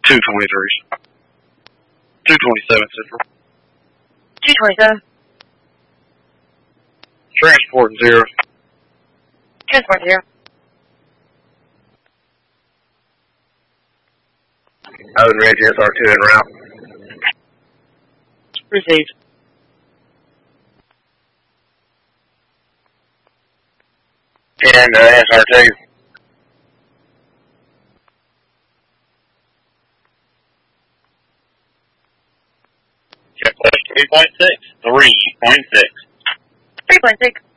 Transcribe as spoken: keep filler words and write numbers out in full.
two twenty-three. two twenty-seven Central. two twenty-seven. Transport zero. Transport zero. Owen Ridge S R two en route. Received. And uh, S R two. Checklist three point six. three point six. three point six.